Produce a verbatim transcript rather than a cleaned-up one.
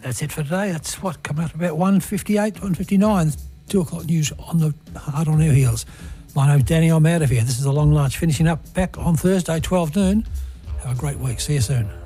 that's it for today. That's what, coming up about one fifty-eight, one fifty-nine. two o'clock news on the hard on our heels. My name's Danny, I'm out of here. This is the Long Lunch, finishing up back on Thursday, twelve noon. Have a great week. See you soon.